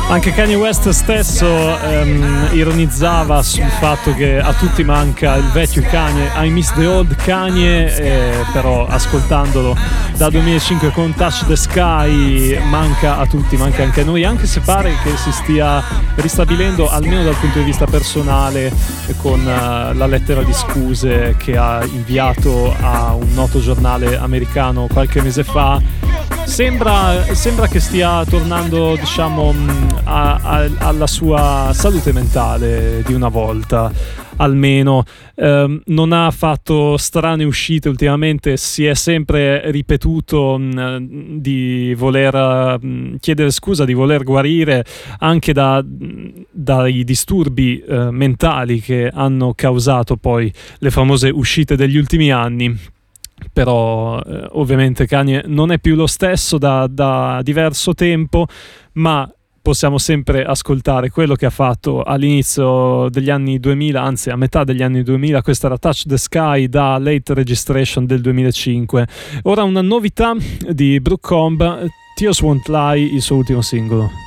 Anche Kanye West stesso ironizzava sul fatto che a tutti manca il vecchio Kanye, I miss the old Kanye, però ascoltandolo da 2005 con Touch the Sky manca a tutti, manca anche a noi, anche se pare che si stia ristabilendo almeno dal punto di vista personale con la lettera di scuse che ha inviato a un noto giornale americano qualche mese fa. Sembra che stia tornando, diciamo, alla sua salute mentale di una volta, almeno. Non ha fatto strane uscite ultimamente, si è sempre ripetuto di voler chiedere scusa, di voler guarire anche dai disturbi mentali che hanno causato poi le famose uscite degli ultimi anni. Però ovviamente Kanye non è più lo stesso da diverso tempo, ma possiamo sempre ascoltare quello che ha fatto all'inizio degli anni 2000, anzi a metà degli anni 2000. Questa era Touch the Sky da Late Registration del 2005. Ora una novità di Brooke Combe, Tears Won't Lie, il suo ultimo singolo.